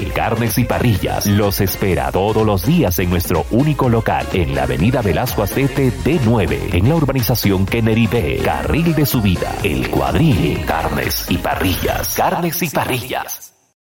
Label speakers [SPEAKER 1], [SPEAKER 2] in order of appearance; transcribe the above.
[SPEAKER 1] Cuadril Carnes y Parrillas los espera todos los días en nuestro único local en la avenida Velasco Astete D9, en la urbanización Kennedy B, carril de subida. El Cuadril Carnes y Parrillas. Carnes y Parrillas.